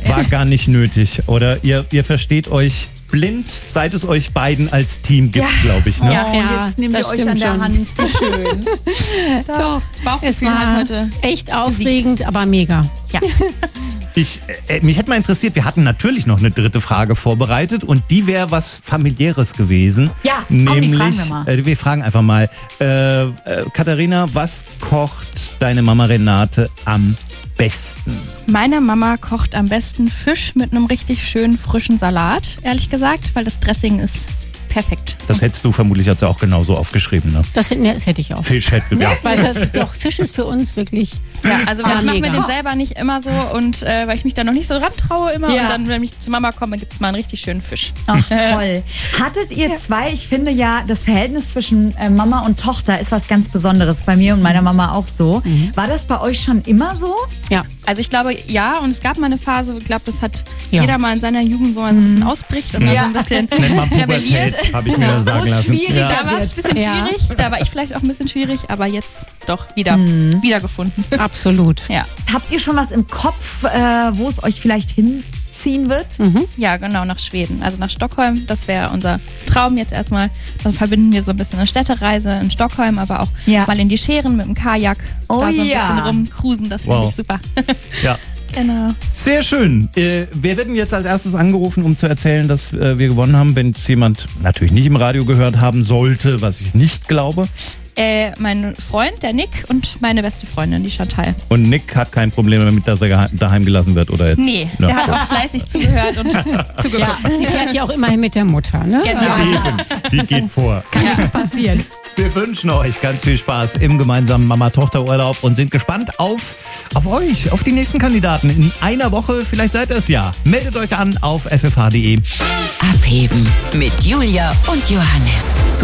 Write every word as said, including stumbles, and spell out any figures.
war gar nicht nötig. Oder ihr, ihr versteht euch blind, seit es euch beiden als Team gibt, Ja. glaube ich. Ne? Ja, Ja, jetzt nehmt ihr das euch an stimmt der schon. Hand. Wie schön. Doch, Bauchgefühl es war hat heute echt aufregend, aber mega. Ja. Ich, äh, mich hätte mal interessiert, wir hatten natürlich noch eine dritte Frage vorbereitet und die wäre was Familiäres gewesen. Ja, komm, die nämlich, fragen wir mal. Äh, wir fragen einfach mal. Äh, äh, Katharina, was kocht deine Mama Renate am besten? Meine Mama kocht am besten Fisch mit einem richtig schönen frischen Salat, ehrlich gesagt, weil das Dressing ist perfekt. Das hättest du vermutlich jetzt auch genauso aufgeschrieben, ne? Das, ne, das hätte ich auch. Fisch hätte ja. Weil das, doch, Fisch ist für uns wirklich. Ja, also Ah, ich mache mir mega. den selber nicht immer so und äh, weil ich mich da noch nicht so rantraue immer Ja. und dann, wenn ich zu Mama komme, gibt es mal einen richtig schönen Fisch. Ach, toll. Hattet ihr zwei, ich finde ja, das Verhältnis zwischen äh, Mama und Tochter ist was ganz Besonderes. Bei mir und meiner Mama auch so. War das bei euch schon immer so? Ja. Also ich glaube, ja, und es gab mal eine Phase, ich glaube, das hat Ja. jeder mal in seiner Jugend, wo man so ein bisschen ausbricht und Ja. dann so ein bisschen Nennt man rebelliert. Pubertät, habe ich mir Ja. sagen Wo es lassen. schwierig Ja. Da war es ein bisschen Ja. schwierig, da war ich vielleicht auch ein bisschen schwierig, aber jetzt doch wieder wiedergefunden. Absolut. Ja. Habt ihr schon was im Kopf, äh, wo es euch vielleicht hinziehen wird? Ja, genau, nach Schweden. Also nach Stockholm. Das wäre unser Traum jetzt erstmal. Dann verbinden wir so ein bisschen eine Städtereise in Stockholm, aber auch Ja. mal in die Scheren mit dem Kajak. Oh da so ein ja. bisschen rumcruisen, das finde Wow. ich super. Ja. Genau. Sehr schön. Äh, wer wird denn jetzt als erstes angerufen, um zu erzählen, dass äh, wir gewonnen haben, wenn es jemand natürlich nicht im Radio gehört haben sollte, was ich nicht glaube? Äh, mein Freund, der Nick, und meine beste Freundin, die Chantal. Und Nick hat kein Problem damit, dass er geheim- daheim gelassen wird, oder? Nee, Ja. der hat auch fleißig zugehört und zugeguckt. Sie fährt ja auch immerhin mit der Mutter, ne? Genau. Eben, die geht vor. Kann nichts passieren. Wir wünschen euch ganz viel Spaß im gemeinsamen Mama-Tochter-Urlaub und sind gespannt auf, auf euch, auf die nächsten Kandidaten. In einer Woche, vielleicht seid ihr es ja. Meldet euch an auf f f h punkt d e. Abheben mit Julia und Johannes.